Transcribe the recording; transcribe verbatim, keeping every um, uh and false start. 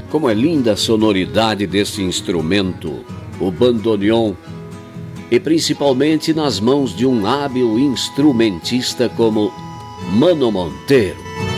Como é linda a sonoridade desse instrumento, o bandoneon, e principalmente nas mãos de um hábil instrumentista como Mano Monteiro.